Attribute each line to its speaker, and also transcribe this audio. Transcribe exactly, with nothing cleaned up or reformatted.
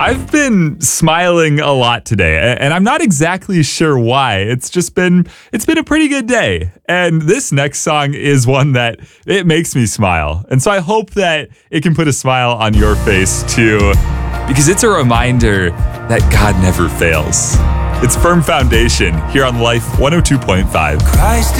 Speaker 1: I've been smiling a lot today, and I'm not exactly sure why. It's just been, it's been a pretty good day. And this next song is one that it makes me smile. And so I hope that it can put a smile on your face too, because it's a reminder that God never fails. It's Firm Foundation here on Life one oh two point five.
Speaker 2: Christ